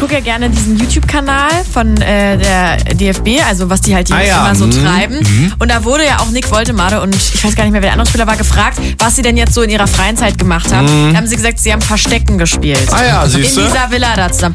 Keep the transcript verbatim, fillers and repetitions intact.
gucke ja gerne diesen YouTube-Kanal von äh, der D F B, also was die halt Ah, ja. immer so mhm. treiben. Mhm. Und da wurde ja auch Nick Woltemade und ich weiß gar nicht mehr, wer der andere Spieler war, gefragt, was sie denn jetzt so in ihrer freien Zeit gemacht haben. Mhm. Da haben sie gesagt, sie haben Verstecken gespielt. Ah ja, siehst du? In dieser Villa da zusammen.